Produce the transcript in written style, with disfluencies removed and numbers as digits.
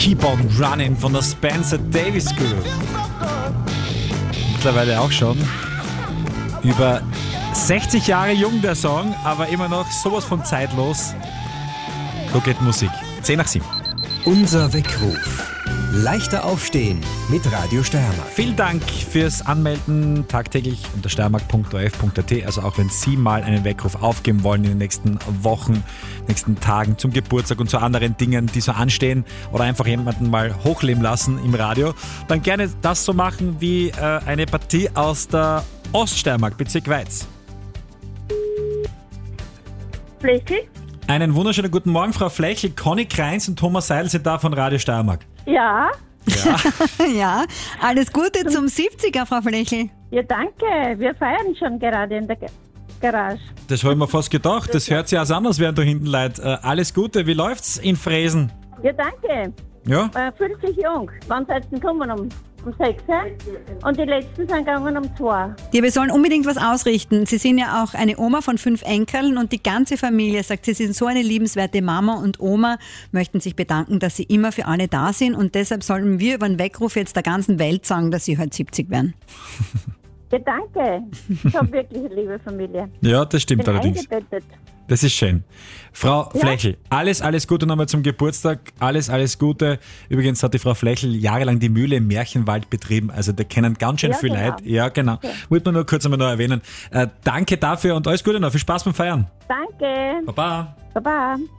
Keep on Running von der Spencer Davis Group. Mittlerweile auch schon über 60 Jahre jung der Song, aber immer noch sowas von zeitlos. So geht Musik. 10 nach 7. Unser Weckruf. Leichter aufstehen mit Radio Steiermark. Vielen Dank fürs Anmelden tagtäglich unter steiermark.orf.at. Also auch wenn Sie mal einen Weckruf aufgeben wollen in den nächsten Wochen, nächsten Tagen zum Geburtstag und zu anderen Dingen, die so anstehen oder einfach jemanden mal hochleben lassen im Radio, dann gerne das so machen wie eine Partie aus der Oststeiermark, Bezirk Weiz. Flächig? Einen wunderschönen guten Morgen, Frau Flechl. Conny Kreins und Thomas Seidel sind da von Radio Steiermark. Ja. Ja. Ja, alles Gute zum 70er, Frau Flechl. Ja, danke. Wir feiern schon gerade in der Garage. Das habe ich mir fast gedacht. Das hört sich also anders, während da hinten leid. Alles Gute. Wie läuft's in Fräsen? Ja, danke. Ja? Fühlt sich jung. Wann seid ihr kommen? Um 6 und die letzten sind gegangen um 2. Ja, wir sollen unbedingt was ausrichten. Sie sind ja auch eine Oma von 5 Enkeln und die ganze Familie sagt, Sie sind so eine liebenswerte Mama und Oma, möchten sich bedanken, dass Sie immer für alle da sind und deshalb sollten wir über den Weckruf jetzt der ganzen Welt sagen, dass Sie heute 70 werden. Ja, danke. Ich habe wirklich eine liebe Familie. Ja, das stimmt Bin allerdings. eingebettet. Das ist schön. Frau Ja? Flechl, alles Gute nochmal zum Geburtstag. Alles Gute. Übrigens hat die Frau Flechl jahrelang die Mühle im Märchenwald betrieben. Also da kennen ganz schön Ja, viel genau. Leute. Ja, genau. Wollte man nur kurz einmal noch erwähnen. Danke dafür und alles Gute noch. Viel Spaß beim Feiern. Danke. Baba. Baba.